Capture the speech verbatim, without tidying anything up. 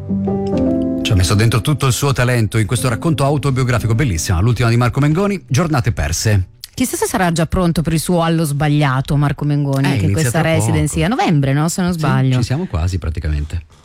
Ci ha messo dentro tutto il suo talento in questo racconto autobiografico bellissimo, l'ultima di Marco Mengoni, Giornate perse. Chissà se sarà già pronto per il suo Allo Sbagliato Marco Mengoni, Eh, che inizia questa tra residency poco. a novembre, no? Se non sbaglio. Sì, ci siamo quasi praticamente.